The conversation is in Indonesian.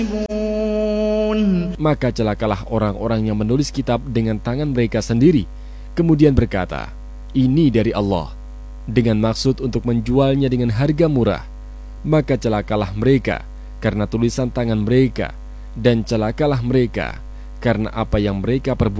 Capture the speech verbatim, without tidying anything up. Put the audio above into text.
Maka celakalah orang-orang yang menulis kitab dengan tangan mereka sendiri, kemudian berkata, ini dari Allah, dengan maksud untuk menjualnya dengan harga murah. Maka celakalah mereka karena tulisan tangan mereka, dan celakalah mereka karena apa yang mereka perbuat.